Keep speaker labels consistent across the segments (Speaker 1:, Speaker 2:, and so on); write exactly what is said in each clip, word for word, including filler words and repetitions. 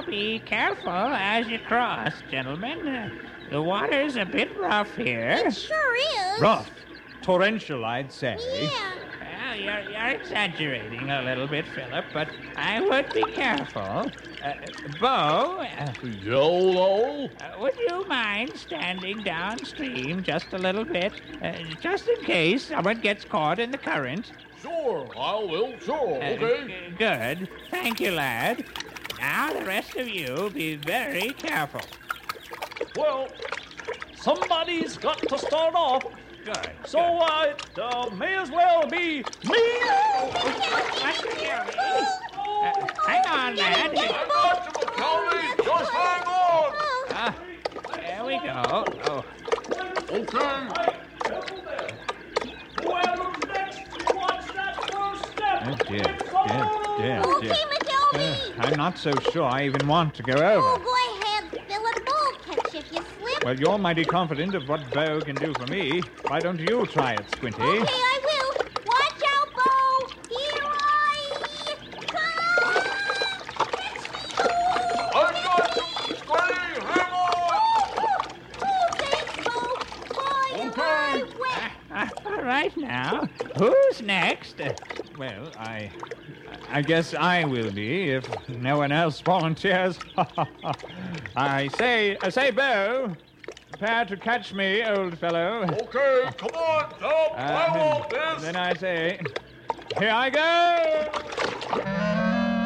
Speaker 1: be careful as you cross, gentlemen. Uh, the water's a bit rough here.
Speaker 2: It sure is.
Speaker 3: Rough. Torrential, I'd say.
Speaker 2: Yeah.
Speaker 1: Well, you're, you're exaggerating a little bit, Philip, but I would be careful. Uh, Bo, uh,
Speaker 4: Yolo?
Speaker 1: uh, would you mind standing downstream just a little bit, uh, just in case someone gets caught in the current?
Speaker 4: Sure, I will. Sure,
Speaker 1: Uh,
Speaker 4: okay.
Speaker 1: g- good. Thank you, lad. Now the rest of you be very careful.
Speaker 4: Well, somebody's got to start off.
Speaker 1: Good.
Speaker 4: So uh, it uh, may as well be me.
Speaker 1: What's the deal? Uh, hang on, lad.
Speaker 4: got you, McCalvy. Just hang on.
Speaker 1: Ah, there we go. Oh.
Speaker 4: Okay.
Speaker 3: Oh, dear, dear, dear,
Speaker 2: Okay,
Speaker 3: dear.
Speaker 2: McKelvey.
Speaker 3: Uh, I'm not so sure I even want to go
Speaker 2: Oh,
Speaker 3: over.
Speaker 2: go ahead, Philip. I'll catch you if you slip.
Speaker 3: Well, you're mighty confident of what Bo can do for me. Why don't you try it, Squinty?
Speaker 2: Okay, I will. Watch out, Bo. Here I come.
Speaker 4: I got you, Squirty. Hang on.
Speaker 2: Oh, thanks, Bo. Boy, am I wet.
Speaker 1: Ah, all right now. Who's next? Uh,
Speaker 3: Well, I... I guess I will be if no one else volunteers. I say, I say, Bo, prepare to catch me, old fellow.
Speaker 4: Okay, come on, Tom. I
Speaker 3: Uh,
Speaker 4: want this.
Speaker 3: then I say, here I go!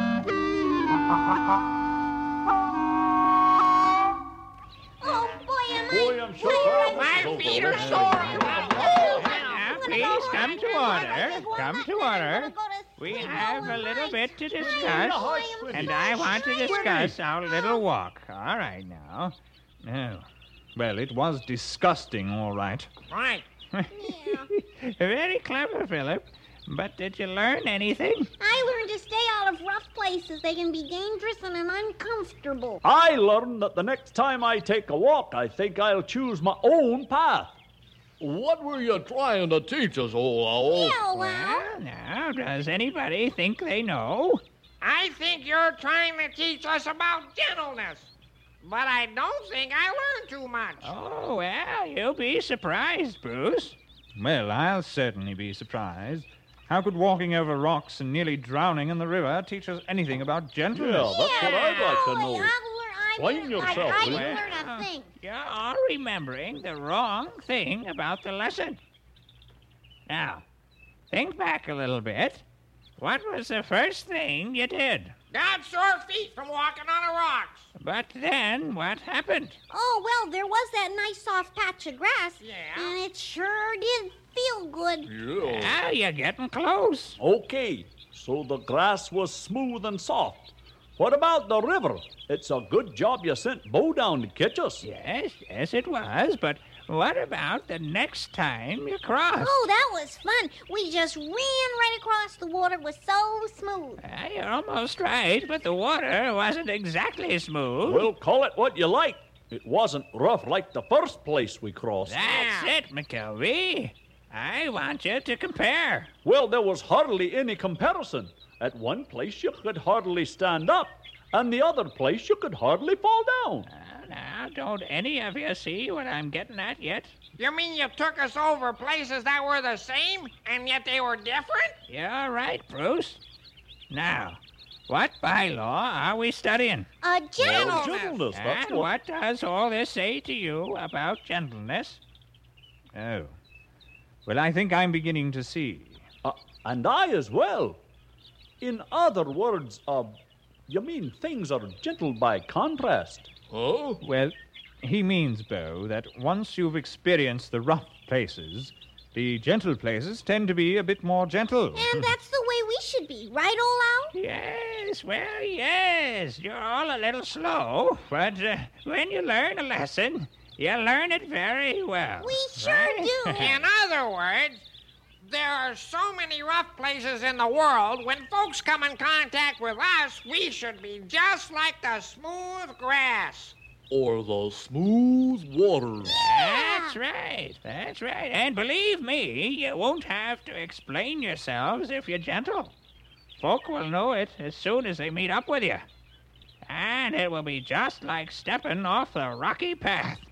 Speaker 2: Oh, boy, am I
Speaker 4: Boy, I'm sure
Speaker 2: wet.
Speaker 4: My
Speaker 1: feet are
Speaker 2: sore.
Speaker 1: Now, please come to order. Come to order. We have a little bit to discuss, and I want to discuss our little walk. All right now.
Speaker 3: Oh, well, it was disgusting, all right.
Speaker 1: Right.
Speaker 2: Yeah.
Speaker 1: Very clever, Philip. But did you learn anything?
Speaker 2: I learned to stay out of rough places. They can be dangerous and uncomfortable.
Speaker 4: I learned that the next time I take a walk, I think I'll choose my own path. What were you trying to teach us, old owl?
Speaker 2: Yeah, well.
Speaker 1: Well, now, does anybody think they know?
Speaker 5: I think you're trying to teach us about gentleness. But I don't think I learned too much.
Speaker 1: Oh, well, you'll be surprised, Bruce.
Speaker 3: Well, I'll certainly be surprised. How could walking over rocks and nearly drowning in the river teach us anything about
Speaker 4: Yeah,
Speaker 3: gentleness?
Speaker 4: that's what I'd like to know.
Speaker 2: I'll learn, I
Speaker 4: Explain
Speaker 2: learned-
Speaker 4: yourself,
Speaker 2: I, I
Speaker 4: will you?
Speaker 2: didn't learn a thing.
Speaker 1: You're all remembering the wrong thing about the lesson. Now, think back a little bit. What was the first thing you did?
Speaker 5: Got sore feet from walking on the rocks.
Speaker 1: But then what happened?
Speaker 2: Oh, well, there was that nice soft patch of grass.
Speaker 5: Yeah.
Speaker 2: And it sure did feel good.
Speaker 4: Yeah.
Speaker 1: Now you're getting close.
Speaker 4: Okay, so the grass was smooth and soft. What about the river? It's a good job you sent Bo down to catch us.
Speaker 1: Yes, yes, it was. But what about the next time you crossed?
Speaker 2: Oh, that was fun. We just ran right across the water. It was so smooth.
Speaker 1: Ah, you're almost right, but the water wasn't exactly smooth.
Speaker 4: Well, call it what you like. It wasn't rough like the first place we crossed.
Speaker 1: That's it, McKelvey. I want you to compare.
Speaker 4: Well, there was hardly any comparison. At one place you could hardly stand up, and the other place you could hardly fall down.
Speaker 1: Now, now, don't any of you see what I'm getting at yet?
Speaker 5: You mean you took us over places that were the same, and yet they were different?
Speaker 1: You're right, Bruce. Now, what bylaw are we studying?
Speaker 2: Uh,
Speaker 4: Well,
Speaker 2: gentlemen.
Speaker 4: gentleness, that's
Speaker 1: And
Speaker 4: what...
Speaker 1: what does all this say to you about gentleness?
Speaker 3: Oh. Well, I think I'm beginning to see.
Speaker 4: Uh, and I as well. In other words, uh, you mean things are gentle by contrast.
Speaker 3: Oh? Well, he means, Bo, that once you've experienced the rough places, the gentle places tend to be a bit more gentle.
Speaker 2: And that's the way we should be, right, old owl?
Speaker 1: Yes, well, yes. You're all a little slow, but uh, when you learn a lesson, you learn it very well.
Speaker 2: We sure
Speaker 1: right?
Speaker 2: do.
Speaker 5: In other words, there are so many rough places in the world. When folks come in contact with us, we should be just like the smooth grass.
Speaker 4: Or the smooth waters.
Speaker 1: That's right. That's right. And believe me, you won't have to explain yourselves if you're gentle. Folk will know it as soon as they meet up with you. and it will be just like stepping off the rocky path.